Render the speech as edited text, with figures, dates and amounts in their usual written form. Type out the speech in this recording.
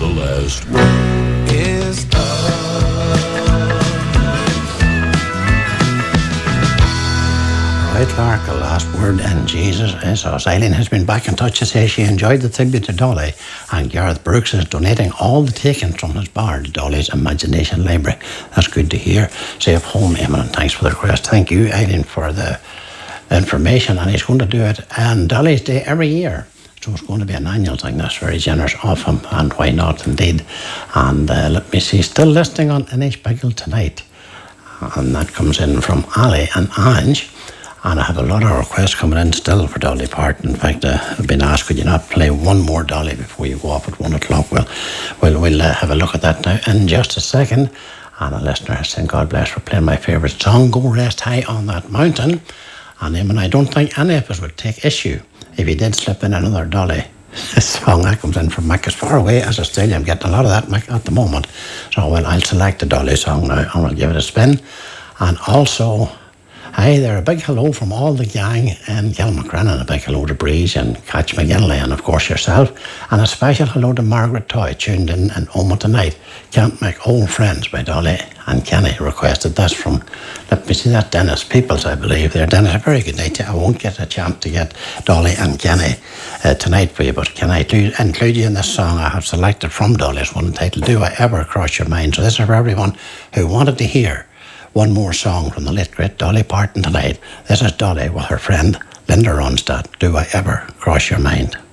The last word is Right, Lark, the last word in Jesus is us. Eileen has been back in touch to say she enjoyed the tribute to Dolly, and Gareth Brooks is donating all the takings from his bar to Dolly's Imagination Library. That's good to hear. Safe home, Eamon, and thanks for the request. Thank you, Eileen, for the information, and he's going to do it on Dolly's Day every year. So it's going to be an annual thing. That's very generous of him, and why not, indeed. And let me see, still listening on Inishbiggle tonight, and that comes in from Ali and Ange. And I have a lot of requests coming in still for Dolly Parton. In fact, I've been asked, could you not play one more Dolly before you go off at 1 o'clock? We'll have a look at that now in just a second. And a listener has said, God bless for playing my favourite song, Go Rest High on That Mountain. And Eamon, I don't think any of us would take issue if you did slip in another Dolly song. That comes in from Mick. As far away as Australia, I'm getting a lot of that, Mick, at the moment. So, I'll select the Dolly song now and we'll give it a spin. And also, hi there, a big hello from all the gang in Kilmacrennan, a big hello to Breeze and Catch McGinley and of course yourself, and a special hello to Margaret Toy, tuned in Oma tonight. Can't Make Old Friends by Dolly and Kenny requested. That's from, let me see, that Dennis Peoples, I believe there. Dennis, a very good night. I won't get a chance to get Dolly and Kenny tonight for you, but can I include you in this song I have selected from Dolly's one entitled Do I Ever Cross Your Mind? So this is for everyone who wanted to hear one more song from the late great Dolly Parton tonight. This is Dolly with her friend Linda Ronstadt. Do I Ever Cross Your Mind?